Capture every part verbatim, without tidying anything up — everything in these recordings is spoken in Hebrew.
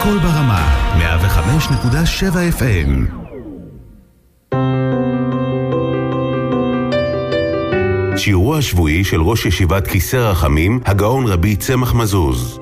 הכל ברמה, מאה וחמש נקודה שבע אף אם. שיעורו השבועי של ראש ישיבת כיסא רחמים, הגאון רבי צמח מזוז.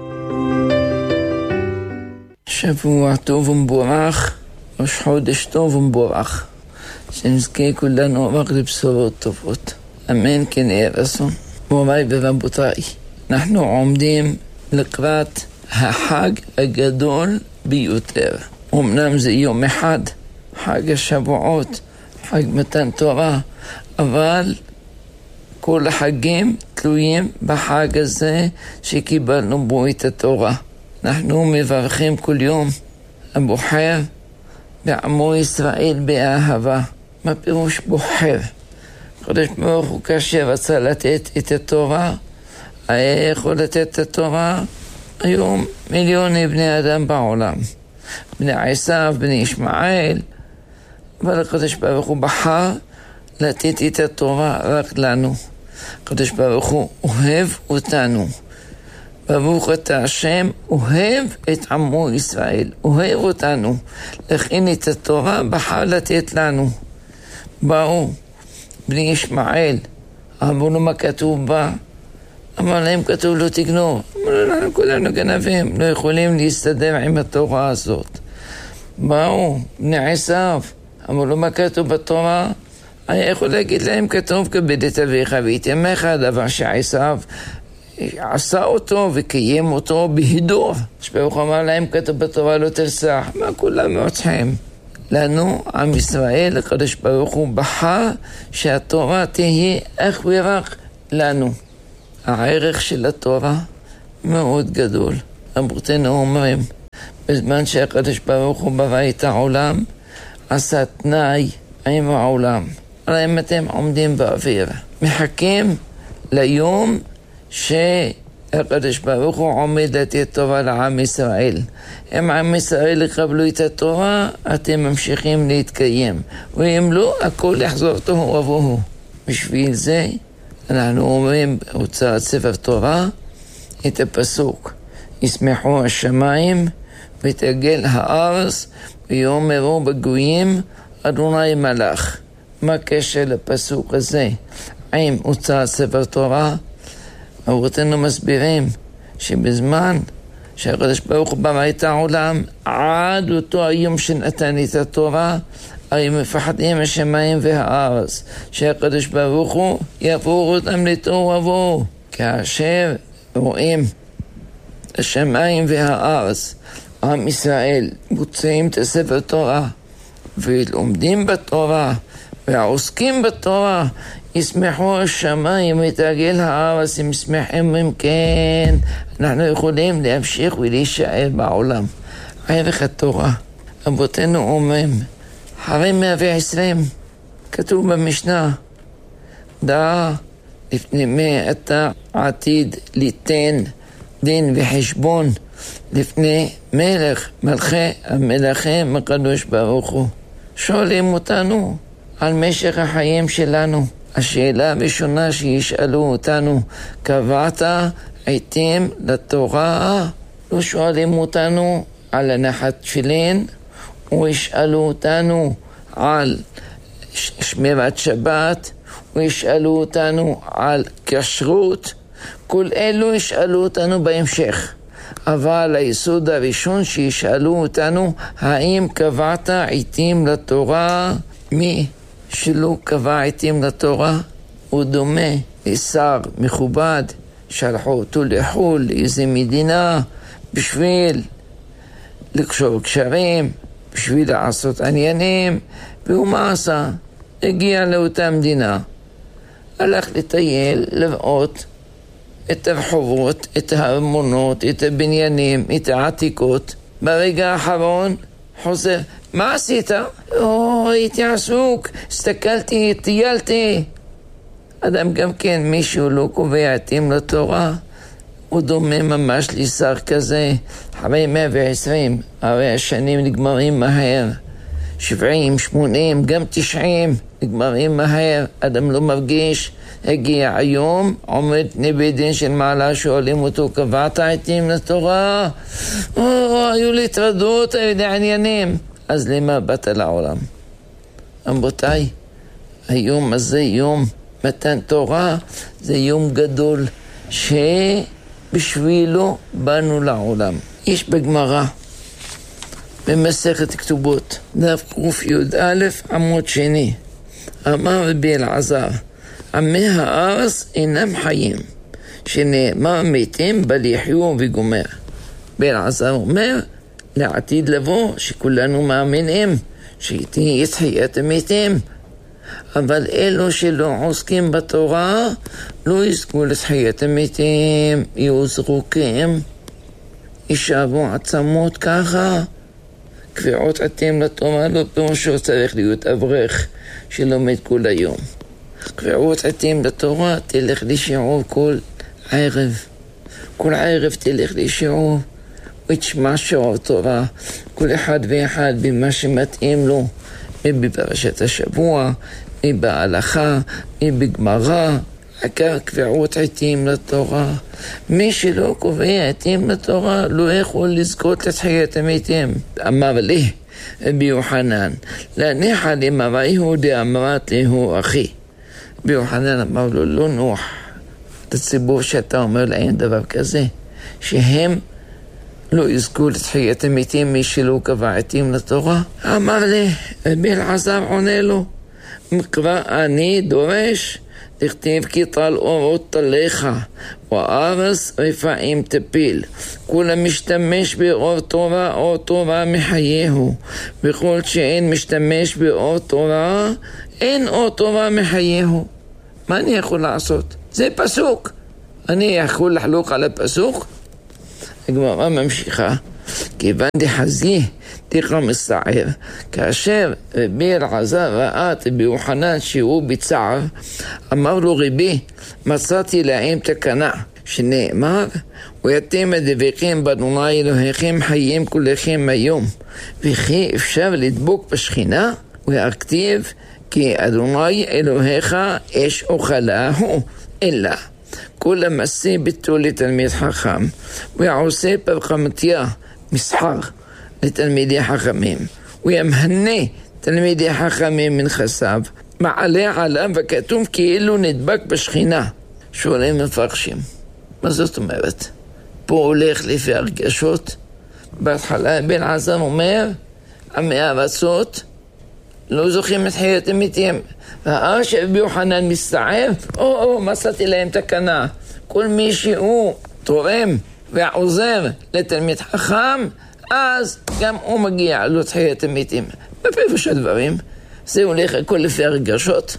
שבוע טוב ומבורך, ראש חודש טוב ומבורך, שנזכה כולנו רק לבשורות טובות. אמן כן יהיה רצון. מוריי ורבותיי, אנחנו עומדים לקראת החג הגדול ביותר. אמנם זה יום אחד, חג השבועות, חג מתן תורה, אבל כל החגים תלויים בחג הזה שקיבלנו בו את התורה. אנחנו מברכים כל יום, הבוחר בעמו ישראל באהבה. מה פירוש בוחר? הקדוש ברוך הוא כאשר רצה לתת את התורה, היה יכול לתת את התורה היום מיליוני בני אדם בעולם. בני עשיו, בני ישמעאל, אבל הקדוש ברוך הוא בחר לתת את התורה רק לנו. הקדוש ברוך הוא אוהב אותנו. ברוך אתה השם, אוהב את עמו ישראל, אוהב אותנו. לכן את התורה בחר לתת לנו. באו בני ישמעאל, אמרו לו מה כתוב בה? אמר להם כתוב לא תגנוב. אמרו לנו כולנו גנבים, לא יכולים להסתדר עם התורה הזאת. באו בני עשיו, אמרו לו מה כתוב בתורה? אני יכול להגיד להם כתוב כבד את אביך ואת אמך, דבר שעשיו עשה אותו וקיים אותו בהידור. שברוך אמר להם כתוב בתורה לא תרצח. מה כולם רוצחים? לנו, עם ישראל, הקדוש ברוך הוא בחר שהתורה תהיה אך ורק לנו. הערך של התורה מאוד גדול. רבותינו אומרים, בזמן שהקדוש ברוך הוא ברא את העולם, עשה תנאי עם העולם. הרי אם אתם עומדים באוויר, מחכים ליום שהקדוש ברוך הוא עומד לתת תורה לעם ישראל. אם עם ישראל יקבלו את התורה, אתם ממשיכים להתקיים. ואם לא, הכל יחזור תוהו ובוהו. בשביל זה אנחנו אומרים בהוצאת ספר תורה את הפסוק: ישמחו השמיים ותגל הארץ ויאמרו בגויים אדוני מלך. מה הקשר לפסוק הזה עם הוצאת ספר תורה? אבותינו מסבירים שבזמן שהקדוש ברוך הוא ברא את העולם, עד אותו היום שנתן את התורה, היו מפחדים השמיים והארץ שהקדוש ברוך הוא יעבור אותם לתוהו ובוהו. כאשר רואים השמיים והארץ, עם ישראל מוצאים את הספר תורה ולומדים בתורה ועוסקים בתורה, ישמחו השמיים ותגל הארץ, הם שמחים. אם כן, אנחנו יכולים להמשיך ולהישאר בעולם. ערך התורה, אבותינו אומרים, אחרי מאה ועשרים, כתוב במשנה, דע לפני מה אתה עתיד ליתן דין וחשבון לפני מלך מלכי המלכים הקדוש ברוך הוא. שואלים אותנו על משך החיים שלנו. השאלה הראשונה שישאלו אותנו, קבעת עיתים לתורה? לא שואלים אותנו על הנחת תפילין, או ישאלו אותנו על שמירת שבת, או ישאלו אותנו על כשרות. כל אלו ישאלו אותנו בהמשך. אבל היסוד הראשון שישאלו אותנו, האם קבעת עיתים לתורה? מי שלא קבע עיתים לתורה הוא דומה לשר מכובד, שלחו אותו לחול לאיזה מדינה בשביל לקשור קשרים, בשביל לעשות עניינים, והוא מה עשה? הגיע לאותה מדינה, הלך לטייל, לראות את הרחובות, את הארמונות, את הבניינים, את העתיקות. ברגע האחרון חוזר, מה עשית? או, הייתי עסוק, הסתכלתי, טיילתי. אדם גם כן, מישהו לא קובע עיתים לתורה, הוא דומה ממש לשר כזה. אחרי מאה ועשרים, הרי השנים נגמרים מהר, שבעים, שמונים, גם תשעים, נגמרים מהר, אדם לא מרגיש, הגיע היום, עומד בני דין של מעלה, שואלים אותו, קבעת עתים לתורה? או, היו לי טרדות, היו לי עניינים. אז למה באת לעולם? רבותיי, היום הזה, יום מתן תורה, זה יום גדול שבשבילו באנו לעולם. יש בגמרא, במסכת כתובות, דף ק"א עמוד שני, אמר רבי אלעזר, עמי הארץ אינם חיים, שנאמר מתים בל יחיו וגומר. רבי אלעזר אומר, לעתיד לבוא שכולנו מאמינים שתהיה תחיית המתים, אבל אלו שלא עוסקים בתורה לא יזכו לתחיית המתים, יהיו זרוקים, יישאבו עצמות ככה. קביעות עתים לתורה לא פירושו צריך להיות אברך שלומד כל היום. קביעות עתים לתורה תלך לשיעור כל ערב, כל ערב תלך לשיעור ותשמע שיעור תורה, כל אחד ואחד במה שמתאים לו, מי בפרשת השבוע, מי בהלכה, מי בגמרא, עיקר קביעות עתים לתורה. מי שלא קובע עתים לתורה לא יכול לזכות לתחיית המתים. אמר לי רבי יוחנן, להניח למראיהו דאמרת ליהו אחי. רבי יוחנן אמר לו, לא נוח לציבור שאתה אומר להם דבר כזה, שהם לא יזכו לתחיית המתים מי שלא קבע עתים לתורה. אמר לי, רבי אלעזר עונה לו, כבר אני דורש, תכתיב כי טל אורות תליך, וארץ רפאים תפיל. כולה משתמש באור תורה, אור תורה מחייהו. בכל שאין משתמש באור תורה, אין אור תורה מחייהו. מה אני יכול לעשות? זה פסוק. אני יכול לחלוק על הפסוק? הגמרא ממשיכה, כיוון דחזי תיכא מסער, כאשר רבי אלעזר ראה את רבי יוחנן שהוא בצער, אמר לו, רבי, מצאתי להם תקנה, שנאמר, ואתם הדבקים באדוני אלוהיכם חיים כולכם היום, וכי אפשר לדבוק בשכינה, והכתיב, כי אדוני אלוהיך אש אוכלה הוא, אלא כל המעשה ביטול לתלמיד חכם, ועושה פרחמתיה מסחר לתלמידי חכמים, וימהנה תלמידי חכמים מנכסיו, מעלה עליו וכתוב כאילו נדבק בשכינה. שואלים מפרשים, מה זאת אומרת? פה הולך לפי הרגשות. בהתחלה בן עזר אומר, עמי הארצות לא זוכים את חיית המתים. ראה שרבי יוחנן מסתער, או או מצאתי להם תקנה, כל מי שהוא תורם ועוזר לתלמיד חכם, אז גם הוא מגיע לו תחיית המתים. בפירוש הדברים זה הולך הכל לפי הרגשות.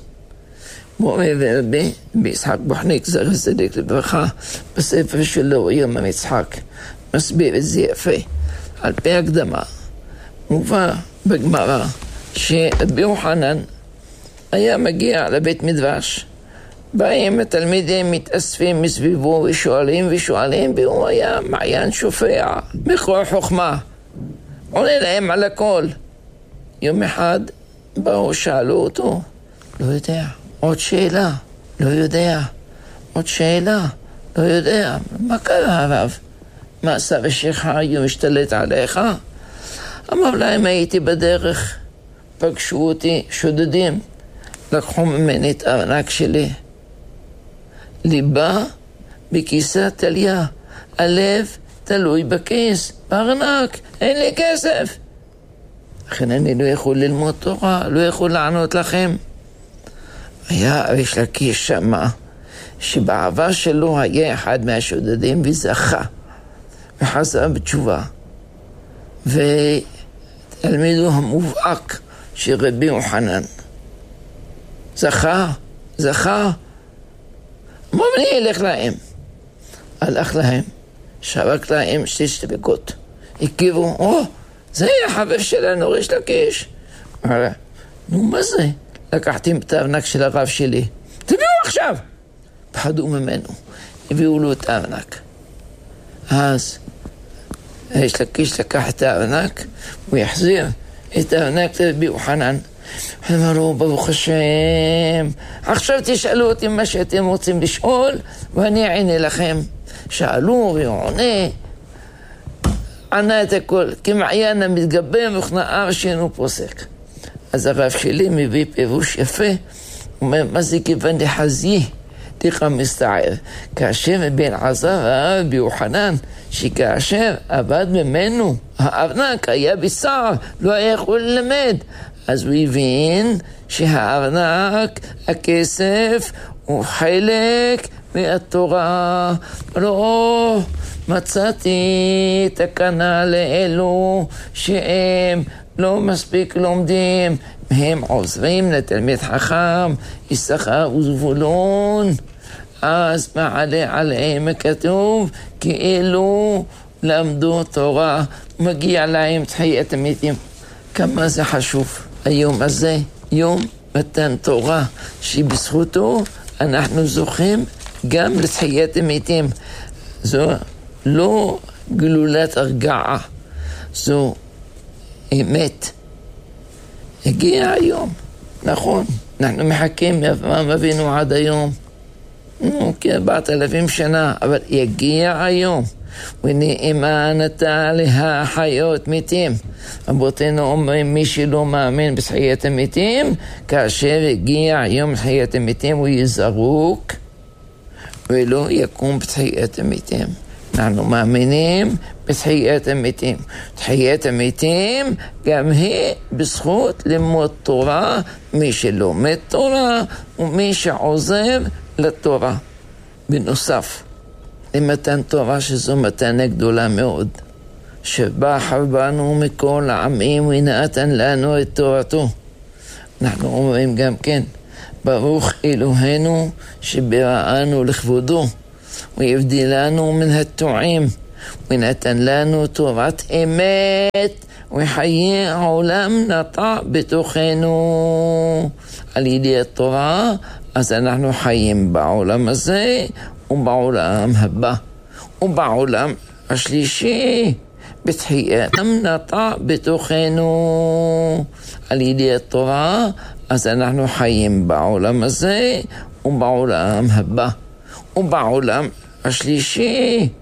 מורי ורבי ביצחק בוחניק זכר צדיק לברכה, בספר שלו יום המצחק מסביר את זה יפה. על פי הקדמה מובא בגמרא שרבי יוחנן היה מגיע לבית מדרש, באים התלמידים מתאספים מסביבו ושואלים ושואלים, והוא היה מעיין שופע בכל חוכמה, עונה להם על הכל. יום אחד באו שאלו אותו, לא יודע, עוד שאלה, לא יודע, עוד שאלה, לא יודע. מה קרה הרב? מה עשה ושך היום השתלט עליך? אמר להם, הייתי בדרך, פגשו אותי שודדים, לקחו ממני את הארנק שלי, ליבה בכיסא תליה, הלב תלוי בכיס, בארנק, אין לי כסף. לכן אני לא יכול ללמוד תורה, לא יכול לענות לכם. היה ריש לקיש שמה, שבעבר שלו היה אחד מהשודדים וזכה, וחזר בתשובה. ותלמידו המובהק של רבי יוחנן, זכה, זכה, מה אני אלך להם? הלך להם, שרק להם שתי שתבקות. הכירו, או, זה היה חבר שלנו, ריש לקיש. אמר, נו מה זה? לקחתי את הארנק של הרב שלי. תביאו עכשיו! פחדו ממנו, הביאו לו את הארנק. אז ריש לקיש לקח את הארנק, הוא יחזיר את הארנק לרבי יוחנן. אמרו, ברוך השם, עכשיו תשאלו אותי מה שאתם רוצים לשאול, ואני אענה לכם. שאלו ועונה, ענה את הכל, כמעיין המתגבר וכנער שאינו פוסק. אז הרב שלי מביא פירוש יפה, הוא אומר, מה זה כיוון דחזי? תיכה מסתער. כאשר בן עזר הרב יוחנן, שכאשר עבד ממנו, הארנק היה בצער, לא היה יכול ללמד. אז הוא הבין שהארנק, הכסף, הוא חלק מהתורה. לא, מצאתי תקנה לאלו שהם לא מספיק לומדים, הם עוזרים לתלמיד חכם, יששכר וזבולון. אז מעלה עליהם הכתוב, כאילו למדו תורה, מגיע להם תחיית המתים. כמה זה חשוב היום הזה, יום מתן תורה, שבזכותו אנחנו זוכים גם לתחיית המתים. זו לא גלולת הרגעה, זו אמת. הגיע היום, נכון, אנחנו מחכים מאברהם אבינו עד היום, נו, כארבעת אלפים שנה, אבל יגיע היום. ונאמן אתה להחיות מתים. רבותינו אומרים, מי שלא מאמין בתחיית המתים, כאשר יגיע יום תחיית המתים הוא יזרוק ולא יקום בתחיית המתים. אנחנו מאמינים בתחיית המתים. תחיית המתים גם היא בזכות לימוד תורה, מי שלומד תורה ומי שעוזר לתורה. בנוסף למתן תורה, שזו מתנה גדולה מאוד, שבחר בנו מכל העמים ונתן לנו את תורתו. אנחנו אומרים גם כן, ברוך אלוהינו שבראנו לכבודו, ויבדילנו מן הטועים, ונתן לנו תורת אמת, וחיי העולם נטע בתוכנו. על ידי התורה, אז אנחנו חיים בעולם הזה, ובעולם הבא, ובעולם השלישי, בתחייתם נטע בתוכנו. על ידי התורה, אז אנחנו חיים בעולם הזה, ובעולם הבא, ובעולם השלישי,